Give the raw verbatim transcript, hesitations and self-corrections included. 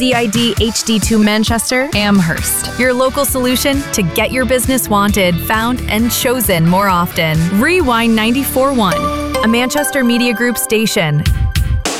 C I D H D two Manchester, Amherst. Your local solution to get your business wanted, found, and chosen more often. Rewind ninety-four point one, a Manchester Media Group station.